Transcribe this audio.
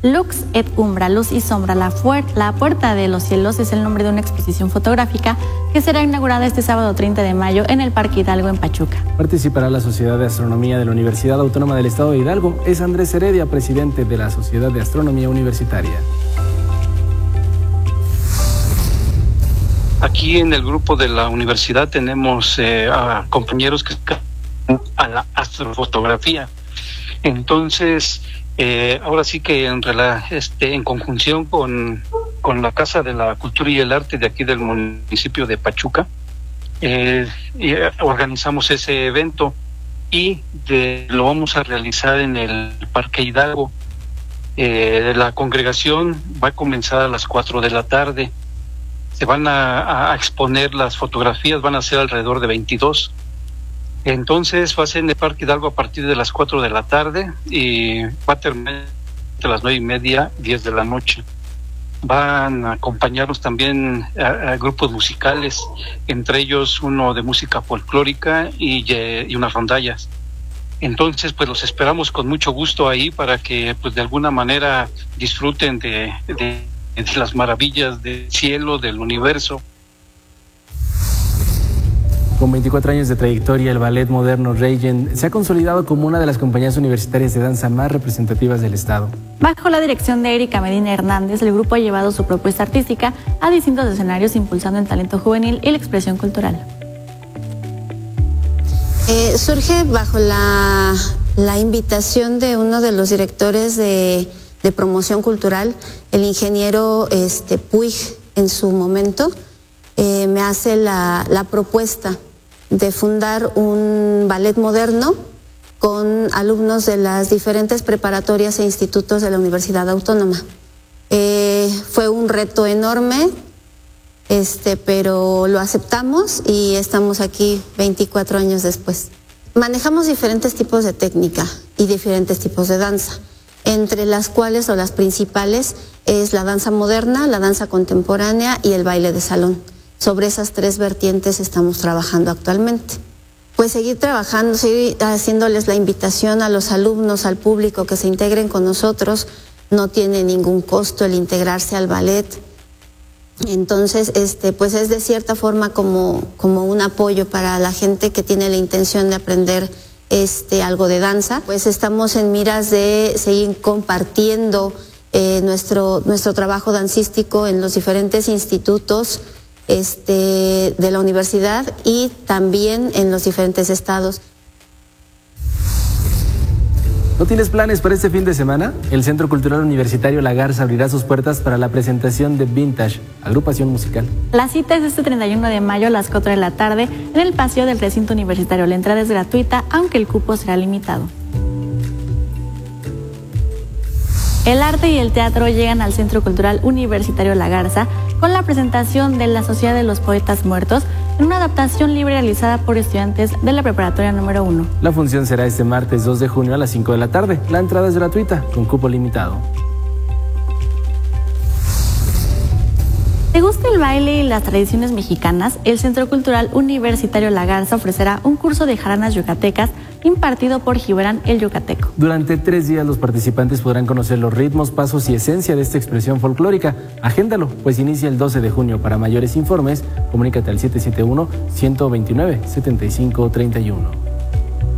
Lux et Umbra, Luz y Sombra, la Puerta de los Cielos es el nombre de una exposición fotográfica que será inaugurada este sábado 30 de mayo en el Parque Hidalgo en Pachuca. Participará la Sociedad de Astronomía de la Universidad Autónoma del Estado de Hidalgo. Es Andrés Heredia, presidente de la Sociedad de Astronomía Universitaria. Aquí en el grupo de la universidad tenemos a compañeros que están a la astrofotografía. Entonces, ahora sí que en conjunción con la Casa de la Cultura y el Arte de aquí del municipio de Pachuca, organizamos ese evento y lo vamos a realizar en el Parque Hidalgo. La congregación va a comenzar a las 4 de la tarde. Se van a exponer las fotografías, van a ser alrededor de 22. Entonces va a ser en el Parque Hidalgo a partir de las 4 de la tarde y va a terminar a las 9:30, 10 de la noche. Van a acompañarnos también a grupos musicales, entre ellos uno de música folclórica y unas rondallas. Entonces, pues los esperamos con mucho gusto ahí para que, pues de alguna manera disfruten de las maravillas del cielo, del universo. Con 24 años de trayectoria, el Ballet Moderno Regent se ha consolidado como una de las compañías universitarias de danza más representativas del estado. Bajo la dirección de Erika Medina Hernández, el grupo ha llevado su propuesta artística a distintos escenarios, impulsando el talento juvenil y la expresión cultural. Surge bajo la invitación de uno de los directores de promoción cultural, el ingeniero Puig, en su momento, me hace la propuesta de fundar un ballet moderno con alumnos de las diferentes preparatorias e institutos de la Universidad Autónoma. Fue un reto enorme, pero lo aceptamos y estamos aquí 24 años después. Manejamos diferentes tipos de técnica y diferentes tipos de danza, entre las cuales o las principales es la danza moderna, la danza contemporánea y el baile de salón. Sobre esas tres vertientes estamos trabajando actualmente. Pues seguir trabajando, seguir haciéndoles la invitación a los alumnos, al público que se integren con nosotros. No tiene ningún costo el integrarse al ballet. Entonces, pues es de cierta forma como un apoyo para la gente que tiene la intención de aprender algo de danza. Pues estamos en miras de seguir compartiendo nuestro trabajo dancístico en los diferentes institutos de la universidad y también en los diferentes estados. ¿No tienes planes para este fin de semana? El Centro Cultural Universitario La Garza abrirá sus puertas para la presentación de Vintage, agrupación musical. La cita es este 31 de mayo a las 4 de la tarde en el patio del recinto universitario. La entrada es gratuita, aunque el cupo será limitado. El arte y el teatro llegan al Centro Cultural Universitario La Garza con la presentación de La Sociedad de los Poetas Muertos en una adaptación libre realizada por estudiantes de la preparatoria número 1. La función será este martes 2 de junio a las 5 de la tarde. La entrada es gratuita, con cupo limitado. ¿Te gusta el baile y las tradiciones mexicanas? El Centro Cultural Universitario La Garza ofrecerá un curso de jaranas yucatecas impartido por Gibran el Yucateco. Durante 3 días los participantes podrán conocer los ritmos, pasos y esencia de esta expresión folclórica. Agéndalo, pues inicia el 12 de junio. Para mayores informes, comunícate al 771-129-7531.